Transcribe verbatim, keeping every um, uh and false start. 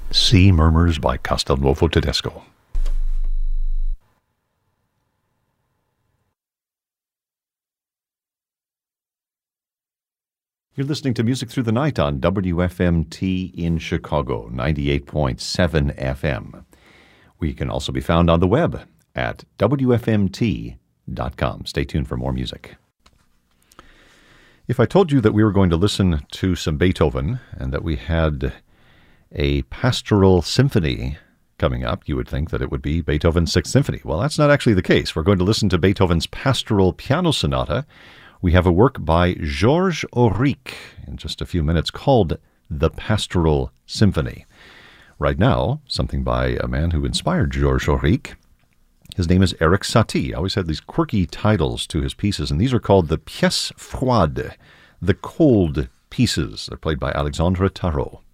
Sea Murmurs by Castelnuovo Tedesco. You're listening to Music Through the Night on W F M T in Chicago, ninety-eight point seven F M. We can also be found on the web at W F M T dot com. Stay tuned for more music. If I told you that we were going to listen to some Beethoven and that we had a pastoral symphony coming up, you would think that it would be Beethoven's Sixth Symphony. Well, that's not actually the case. We're going to listen to Beethoven's Pastoral Piano Sonata. We have a work by Georges Auric in just a few minutes called The Pastoral Symphony. Right now, something by a man who inspired Georges Auric. His name is Erik Satie. He always had these quirky titles to his pieces, and these are called the Pièces Froides, the Cold Pieces. They're played by Alexandre Tarot.